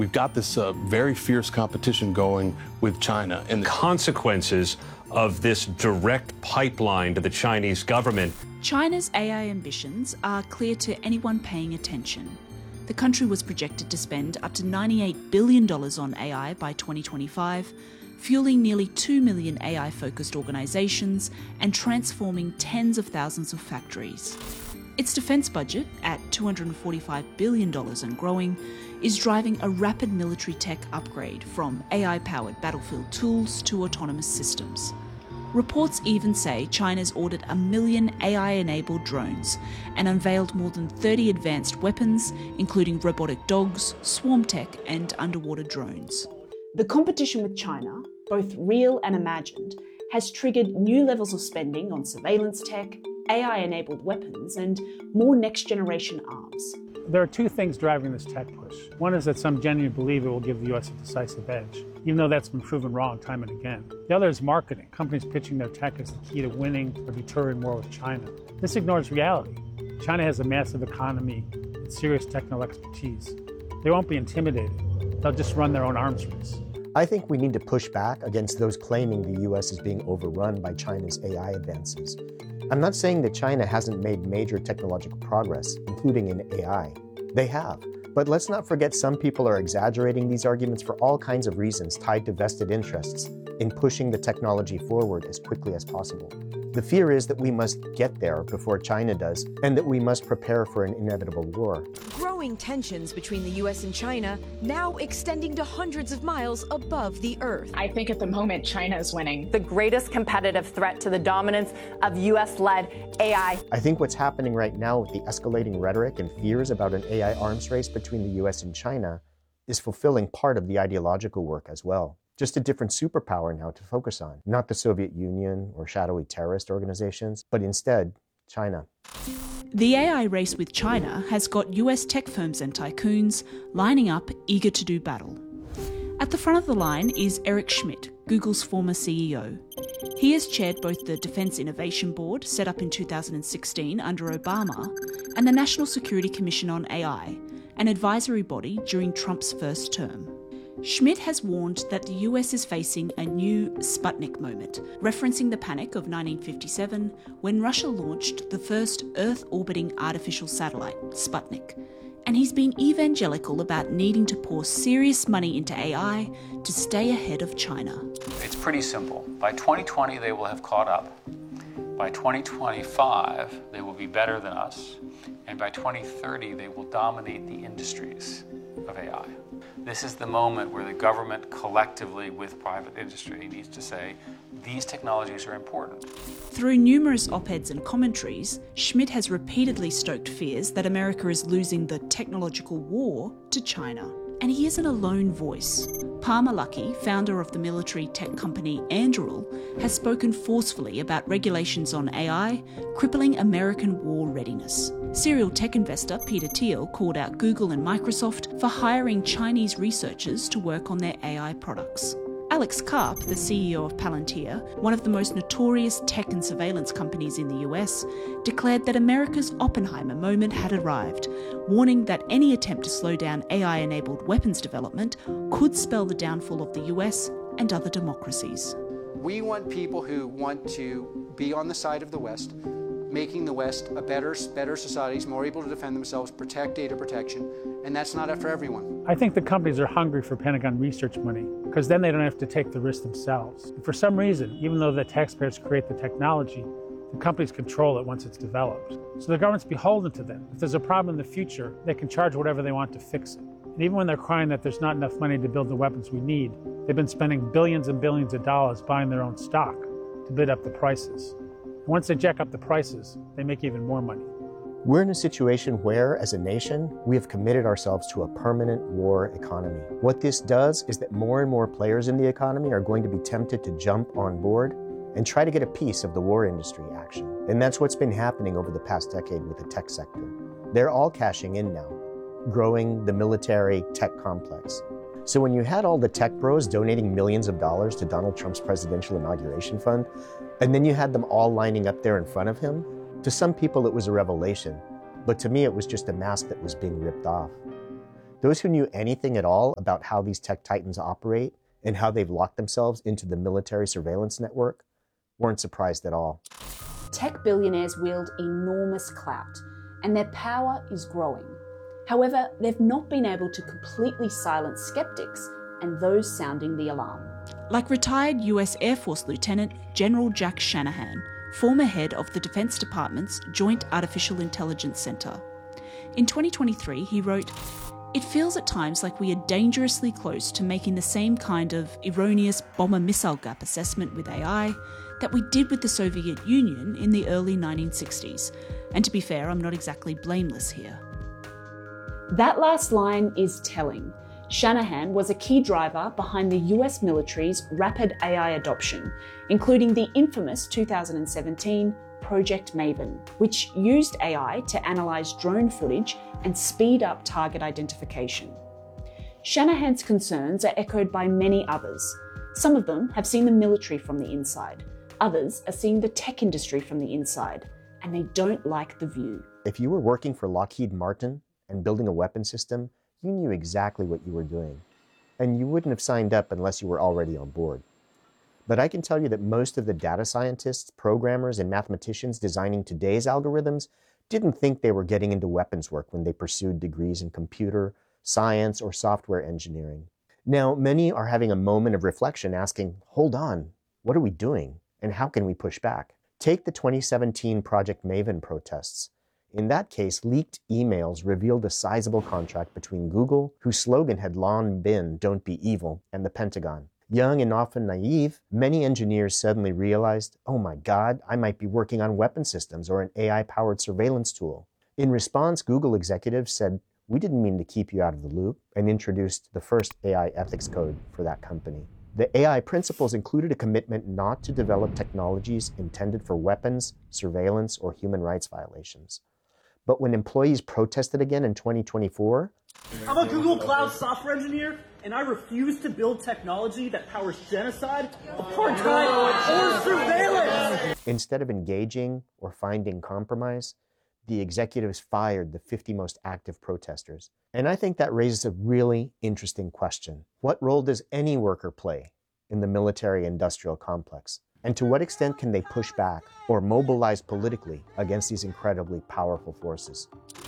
We've got this very fierce competition going with China. And the consequences of this direct pipeline to the Chinese government. China's AI ambitions are clear to anyone paying attention. The country was projected to spend up to $98 billion on AI by 2025, fueling nearly 2 million AI-focused organisations and transforming tens of thousands of factories. Its defence budget, at $245 billion and growing, is driving a rapid military tech upgrade from AI-powered battlefield tools to autonomous systems. Reports even say China's ordered 1 million AI-enabled drones and unveiled more than 30 advanced weapons, including robotic dogs, swarm tech, and underwater drones. The competition with China, both real and imagined, has triggered new levels of spending on surveillance tech, AI-enabled weapons, and more next-generation arms. There are two things driving this tech push. One is that some genuinely believe it will give the U.S. a decisive edge, even though that's been proven wrong time and again. The other is marketing, companies pitching their tech as the key to winning or deterring war with China. This ignores reality. China has a massive economy and serious technical expertise. They won't be intimidated. They'll just run their own arms race. I think we need to push back against those claiming the U.S. is being overrun by China's AI advances. I'm not saying that China hasn't made major technological progress, including in AI. They have. But let's not forget some people are exaggerating these arguments for all kinds of reasons tied to vested interests in pushing the technology forward as quickly as possible. The fear is that we must get there before China does, and that we must prepare for an inevitable war. Growing tensions between the U.S. and China now extending to hundreds of miles above the Earth. I think at the moment China is winning. The greatest competitive threat to the dominance of U.S.-led AI. I think what's happening right now with the escalating rhetoric and fears about an AI arms race between the U.S. and China is fulfilling part of the ideological work as well. Just a different superpower now to focus on. Not the Soviet Union or shadowy terrorist organizations, but instead, China. The AI race with China has got US tech firms and tycoons lining up, eager to do battle. At the front of the line is Eric Schmidt, Google's former CEO. He has chaired both the Defense Innovation Board, set up in 2016 under Obama, and the National Security Commission on AI, an advisory body during Trump's first term. Schmidt has warned that the US is facing a new Sputnik moment, referencing the panic of 1957 when Russia launched the first Earth-orbiting artificial satellite, Sputnik. And he's been evangelical about needing to pour serious money into AI to stay ahead of China. It's pretty simple. By 2020, they will have caught up. By 2025, they will be better than us. And by 2030, they will dominate the industries of AI. This is the moment where the government collectively with private industry needs to say, these technologies are important. Through numerous op-eds and commentaries, Schmidt has repeatedly stoked fears that America is losing the technological war to China. And he isn't a lone voice. Palmer Luckey, founder of the military tech company Anduril, has spoken forcefully about regulations on AI, crippling American war readiness. Serial tech investor Peter Thiel called out Google and Microsoft for hiring Chinese researchers to work on their AI products. Alex Karp, the CEO of Palantir, one of the most notorious tech and surveillance companies in the US, declared that America's Oppenheimer moment had arrived, warning that any attempt to slow down AI-enabled weapons development could spell the downfall of the US and other democracies. We want people who want to be on the side of the West, making the West a better societies, more able to defend themselves, protect data protection, and that's not for everyone. I think the companies are hungry for Pentagon research money, because then they don't have to take the risk themselves. And for some reason, even though the taxpayers create the technology, the companies control it once it's developed. So the government's beholden to them. If there's a problem in the future, they can charge whatever they want to fix it. And even when they're crying that there's not enough money to build the weapons we need, they've been spending billions and billions of dollars buying their own stock to bid up the prices. And once they jack up the prices, they make even more money. We're in a situation where, as a nation, we have committed ourselves to a permanent war economy. What this does is that more and more players in the economy are going to be tempted to jump on board and try to get a piece of the war industry action. And that's what's been happening over the past decade with the tech sector. They're all cashing in now, growing the military tech complex. So when you had all the tech bros donating millions of dollars to Donald Trump's presidential inauguration fund, and then you had them all lining up there in front of him, to some people it was a revelation, but to me it was just a mask that was being ripped off. Those who knew anything at all about how these tech titans operate and how they've locked themselves into the military surveillance network weren't surprised at all. Tech billionaires wield enormous clout, and their power is growing. However, they've not been able to completely silence skeptics and those sounding the alarm. Like retired US Air Force Lieutenant General Jack Shanahan, former head of the Defense Department's Joint Artificial Intelligence Center. In 2023, he wrote, "It feels at times like we are dangerously close to making the same kind of erroneous bomber-missile gap assessment with AI that we did with the Soviet Union in the early 1960s. And to be fair, I'm not exactly blameless here." That last line is telling. Shanahan was a key driver behind the US military's rapid AI adoption, including the infamous 2017 Project Maven, which used AI to analyze drone footage and speed up target identification. Shanahan's concerns are echoed by many others. Some of them have seen the military from the inside. Others are seeing the tech industry from the inside, and they don't like the view. If you were working for Lockheed Martin and building a weapon system, you knew exactly what you were doing, and you wouldn't have signed up unless you were already on board. But I can tell you that most of the data scientists, programmers, and mathematicians designing today's algorithms didn't think they were getting into weapons work when they pursued degrees in computer science or software engineering. Now, many are having a moment of reflection asking, hold on, what are we doing, and how can we push back? Take the 2017 Project Maven protests. In that case, leaked emails revealed a sizable contract between Google, whose slogan had long been "Don't be evil," and the Pentagon. Young and often naive, many engineers suddenly realized, oh my God, I might be working on weapon systems or an AI-powered surveillance tool. In response, Google executives said, we didn't mean to keep you out of the loop, and introduced the first AI ethics code for that company. The AI principles included a commitment not to develop technologies intended for weapons, surveillance, or human rights violations. But when employees protested again in 2024, I'm a Google Cloud software engineer, and I refuse to build technology that powers genocide, apartheid, or surveillance. Instead of engaging or finding compromise, the executives fired the 50 most active protesters. And I think that raises a really interesting question. What role does any worker play in the military-industrial complex? And to what extent can they push back or mobilize politically against these incredibly powerful forces?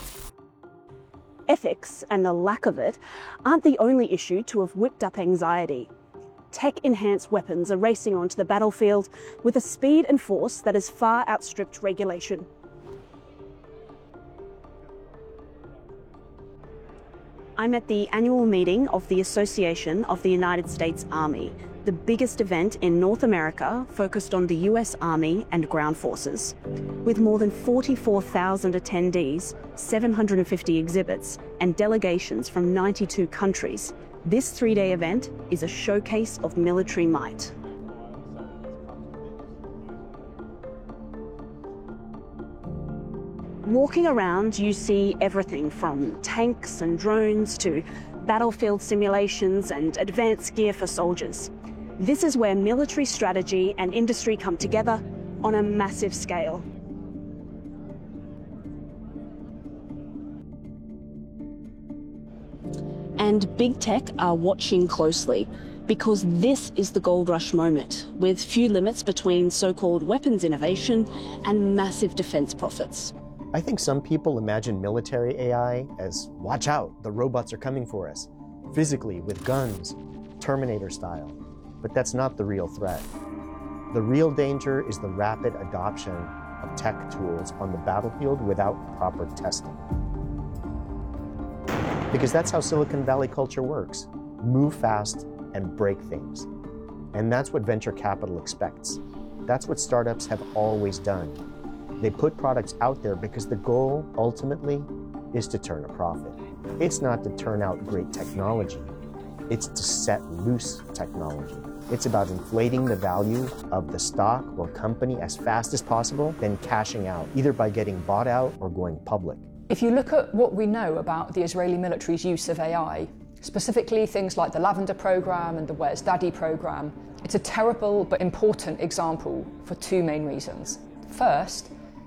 Ethics, and the lack of it, aren't the only issue to have whipped up anxiety. Tech-enhanced weapons are racing onto the battlefield with a speed and force that has far outstripped regulation. I'm at the annual meeting of the Association of the United States Army, the biggest event in North America focused on the US Army and ground forces. With more than 44,000 attendees, 750 exhibits, and delegations from 92 countries, this three-day event is a showcase of military might. Walking around, you see everything from tanks and drones to battlefield simulations and advanced gear for soldiers. This is where military strategy and industry come together on a massive scale. And big tech are watching closely, because this is the gold rush moment, with few limits between so-called weapons innovation and massive defense profits. I think some people imagine military AI as, watch out, the robots are coming for us, physically with guns, Terminator style. But that's not the real threat. The real danger is the rapid adoption of tech tools on the battlefield without proper testing. Because that's how Silicon Valley culture works. Move fast and break things. And that's what venture capital expects. That's what startups have always done. They put products out there because the goal, ultimately, is to turn a profit. It's not to turn out great technology. It's to set loose technology. It's about inflating the value of the stock or company as fast as possible, then cashing out, either by getting bought out or going public. If you look at what we know about the Israeli military's use of AI, specifically things like the Lavender program and the Where's Daddy program, it's a terrible but important example for two main reasons. First,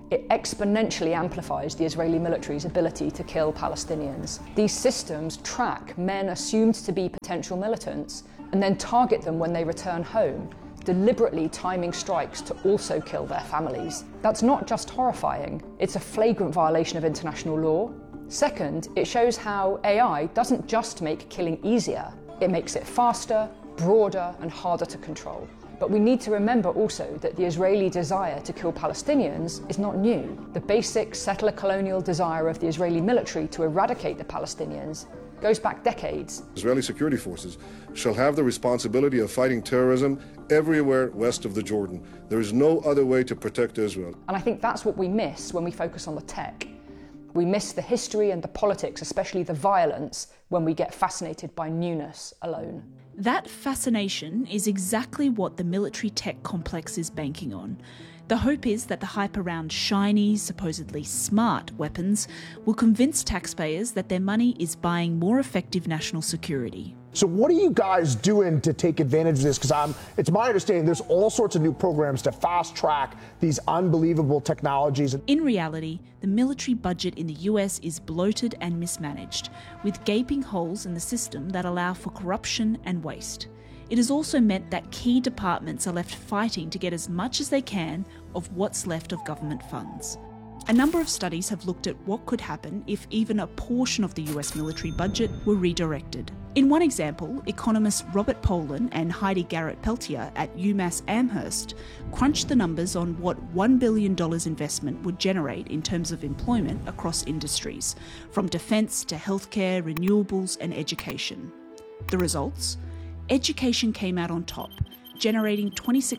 it exponentially amplifies the Israeli military's ability to kill Palestinians. These systems track men assumed to be potential militants and then target them when they return home, deliberately timing strikes to also kill their families. That's not just horrifying, it's a flagrant violation of international law. Second, it shows how AI doesn't just make killing easier, it makes it faster, broader, and harder to control. But we need to remember also that the Israeli desire to kill Palestinians is not new. The basic settler colonial desire of the Israeli military to eradicate the Palestinians goes back decades. Israeli security forces shall have the responsibility of fighting terrorism everywhere west of the Jordan. There is no other way to protect Israel. And I think that's what we miss when we focus on the tech. We miss the history and the politics, especially the violence, when we get fascinated by newness alone. That fascination is exactly what the military tech complex is banking on. The hope is that the hype around shiny, supposedly smart weapons will convince taxpayers that their money is buying more effective national security. So what are you guys doing to take advantage of this? Because it's my understanding there's all sorts of new programs to fast track these unbelievable technologies. In reality, the military budget in the US is bloated and mismanaged, with gaping holes in the system that allow for corruption and waste. It has also meant that key departments are left fighting to get as much as they can of what's left of government funds. A number of studies have looked at what could happen if even a portion of the US military budget were redirected. In one example, economists Robert Polan and Heidi Garrett-Peltier at UMass Amherst crunched the numbers on what $1 billion investment would generate in terms of employment across industries, from defence to healthcare, renewables and education. The results? Education came out on top, generating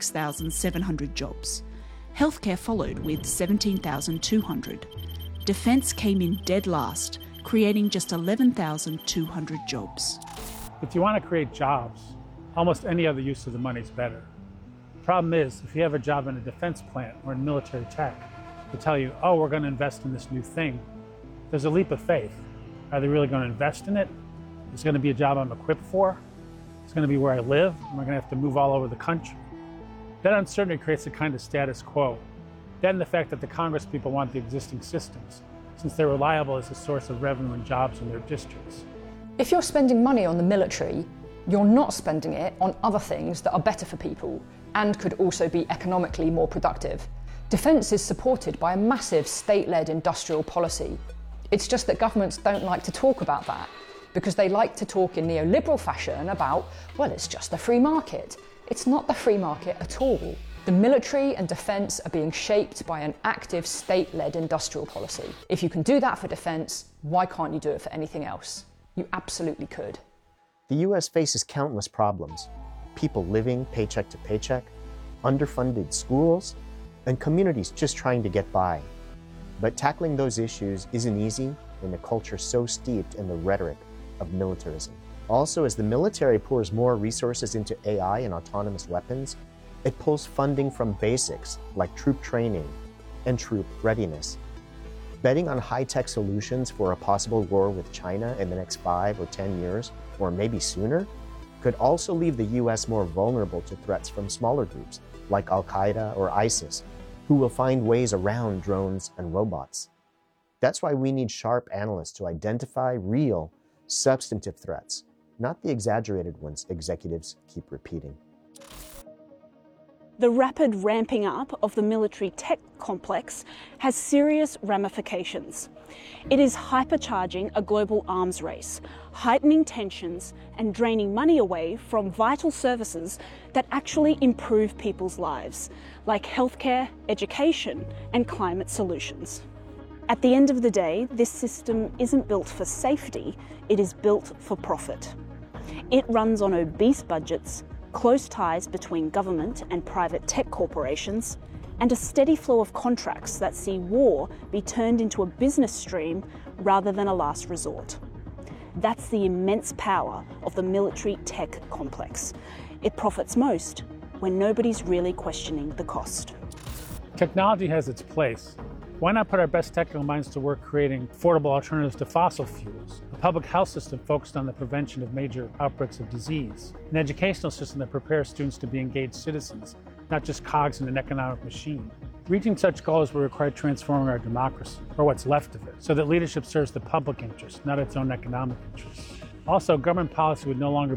26,700 jobs. Healthcare followed with 17,200. Defence came in dead last, creating just 11,200 jobs. If you want to create jobs, almost any other use of the money is better. The problem is, if you have a job in a defense plant or in military tech, they tell you, oh, we're going to invest in this new thing. There's a leap of faith. Are they really going to invest in it? Is it going to be a job I'm equipped for? It's going to be where I live? Am I going to have to move all over the country? That uncertainty creates a kind of status quo. Then the fact that the Congress people want the existing systems, since they're reliable as a source of revenue and jobs in their districts. If you're spending money on the military, you're not spending it on other things that are better for people and could also be economically more productive. Defence is supported by a massive state-led industrial policy. It's just that governments don't like to talk about that because they like to talk in neoliberal fashion about, well, it's just the free market. It's not the free market at all. The military and defence are being shaped by an active state-led industrial policy. If you can do that for defence, why can't you do it for anything else? You absolutely could. The US faces countless problems. People living paycheck to paycheck, underfunded schools, and communities just trying to get by. But tackling those issues isn't easy in a culture so steeped in the rhetoric of militarism. Also, as the military pours more resources into AI and autonomous weapons, it pulls funding from basics like troop training and troop readiness. Betting on high-tech solutions for a possible war with China in the next 5 or 10 years, or maybe sooner, could also leave the US more vulnerable to threats from smaller groups like Al-Qaeda or ISIS, who will find ways around drones and robots. That's why we need sharp analysts to identify real, substantive threats, not the exaggerated ones executives keep repeating. The rapid ramping up of the military tech complex has serious ramifications. It is hypercharging a global arms race, heightening tensions and draining money away from vital services that actually improve people's lives, like healthcare, education, and climate solutions. At the end of the day, this system isn't built for safety, it is built for profit. It runs on obese budgets, close ties between government and private tech corporations, and a steady flow of contracts that see war be turned into a business stream rather than a last resort. That's the immense power of the military tech complex. It profits most when nobody's really questioning the cost. Technology has its place. Why not put our best technical minds to work creating affordable alternatives to fossil fuels, a public health system focused on the prevention of major outbreaks of disease, an educational system that prepares students to be engaged citizens, not just cogs in an economic machine, Reaching such goals will require transforming our democracy, or what's left of it, so that leadership serves the public interest, not its own economic interests. Also, government policy would no longer